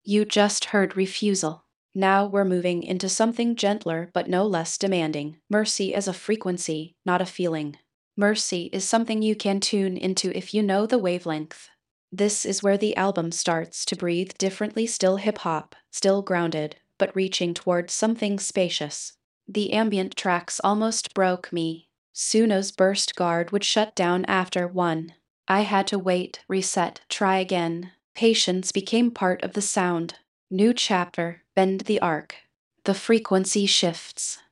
You just heard refusal. Now we're moving into something gentler but no less demanding. Mercy as a frequency, not a feeling. Mercy is something you can tune into if you know the wavelength. This is where the album starts to breathe differently, still hip hop, still grounded, but reaching towards something spacious. The ambient tracks almost broke me. Suno's burst guard would shut down after one. I had to wait, reset, try again. Patience became part of the sound. New chapter, bend the arc. The frequency shifts.